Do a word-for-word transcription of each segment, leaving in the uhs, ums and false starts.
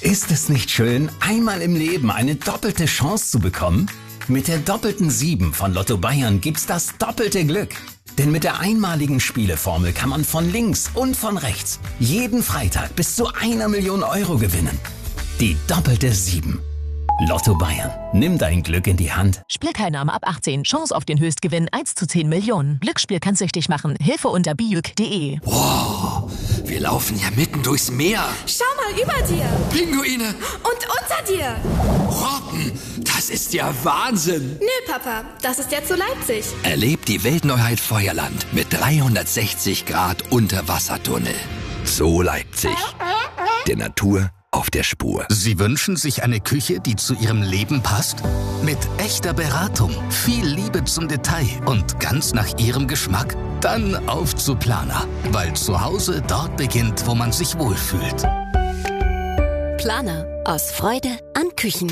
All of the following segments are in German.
Ist es nicht schön, einmal im Leben eine doppelte Chance zu bekommen? Mit der doppelten sieben von Lotto Bayern gibt's das doppelte Glück. Denn mit der einmaligen Spieleformel kann man von links und von rechts jeden Freitag bis zu einer Million Euro gewinnen. Die doppelte sieben. Lotto Bayern. Nimm dein Glück in die Hand. Spielteilnahme ab achtzehn. Chance auf den Höchstgewinn eins zu zehn Millionen. Glücksspiel kann süchtig machen. Hilfe unter bijuk punkt de. Wow, wir laufen ja mitten durchs Meer. Schau mal über dir. Pinguine. Und unter dir. Robben, das ist ja Wahnsinn. Nö, Papa, das ist jetzt so Leipzig. Erlebt die Weltneuheit Feuerland mit dreihundertsechzig Grad Unterwassertunnel. So Leipzig. Der Natur auf der Spur. Sie wünschen sich eine Küche, die zu Ihrem Leben passt? Mit echter Beratung, viel Liebe zum Detail und ganz nach Ihrem Geschmack? Dann auf zu Planer, weil zu Hause dort beginnt, wo man sich wohlfühlt. Planer. Aus Freude an Küchen.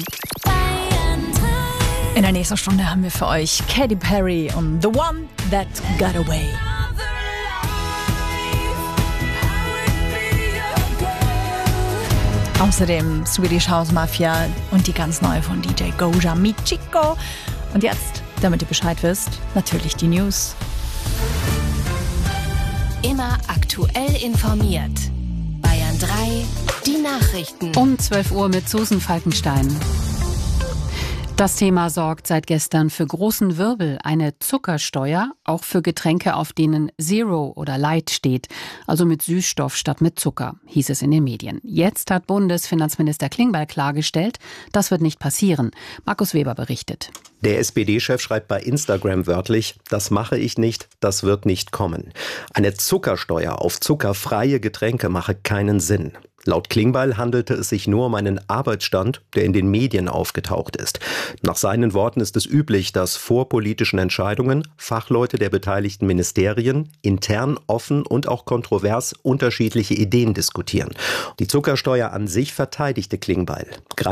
In der nächsten Stunde haben wir für euch Katy Perry und The One That Got Away. Außerdem Swedish House Mafia und die ganz neue von D J Goja Michiko. Und jetzt, damit ihr Bescheid wisst, natürlich die News. Immer aktuell informiert. Bayern drei, die Nachrichten. Um zwölf Uhr mit Susan Falkenstein. Das Thema sorgt seit gestern für großen Wirbel. Eine Zuckersteuer, auch für Getränke, auf denen Zero oder Light steht, also mit Süßstoff statt mit Zucker, hieß es in den Medien. Jetzt hat Bundesfinanzminister Klingbeil klargestellt, das wird nicht passieren. Markus Weber berichtet. Der S P D-Chef schreibt bei Instagram wörtlich: Das mache ich nicht, das wird nicht kommen. Eine Zuckersteuer auf zuckerfreie Getränke mache keinen Sinn. Laut Klingbeil handelte es sich nur um einen Arbeitsstand, der in den Medien aufgetaucht ist. Nach seinen Worten ist es üblich, dass vor politischen Entscheidungen Fachleute der beteiligten Ministerien intern offen und auch kontrovers unterschiedliche Ideen diskutieren. Die Zuckersteuer an sich verteidigte Klingbeil.